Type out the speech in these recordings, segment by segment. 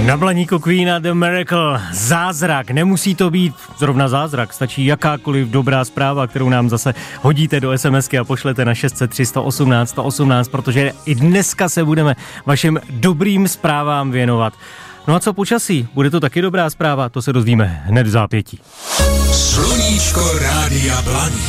Na Blaníku Queen a The Miracle. Zázrak. Nemusí to být zrovna zázrak. Stačí jakákoliv dobrá zpráva, kterou nám zase hodíte do SMSky a pošlete na 600 318 118, protože i dneska se budeme vašim dobrým zprávám věnovat. No a co počasí? Bude to taky dobrá zpráva? To se dozvíme hned v zápětí. Sluníčko Rádia Blaník.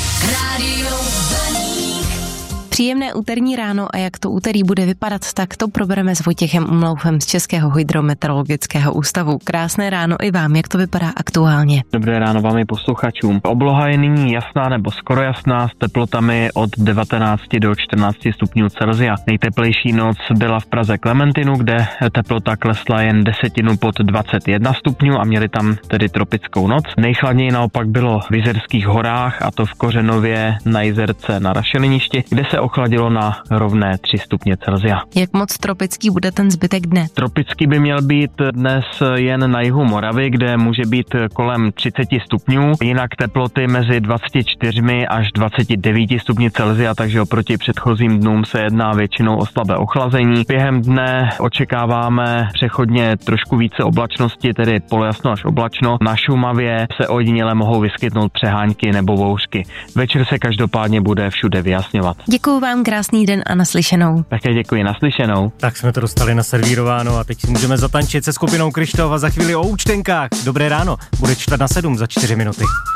Příjemné úterní ráno a jak to úterý bude vypadat, tak to probereme s Vojtěchem Umloufem z Českého hydrometeorologického ústavu. Krásné ráno i vám, jak to vypadá aktuálně. Dobré ráno vám i posluchačům. Obloha je nyní jasná nebo skoro jasná s teplotami od 19 do 14 stupňů Celsia. Nejteplejší noc byla v Praze Klementinu, kde teplota klesla jen desetinu pod 21 stupňů a měli tam tedy tropickou noc. Nejchladněji naopak bylo v Jizerských horách, a to v Kořenově na Jizerce na Rašeliništi, kde se ochladilo na rovné 3 stupně Celsia. Jak moc tropický bude ten zbytek dne? Tropický by měl být dnes jen na jihu Moravy, kde může být kolem 30 stupňů, jinak teploty mezi 24 až 29 stupni Celsia, takže oproti předchozím dnům se jedná většinou o slabé ochlazení. Během dne očekáváme přechodně trošku více oblačnosti, tedy polojasno až oblačno. Na Šumavě se ojediněle mohou vyskytnout přehánky nebo bouřky. Večer se každopádně bude všude vyjasňovat. Děkuju vám, krásný den a naslyšenou. Také děkuji, naslyšenou. Tak jsme to dostali naservírováno a teď si můžeme zatančit se skupinou Kryštof a za chvíli o účtenkách. Dobré ráno, bude 6:45 za 4 minuty.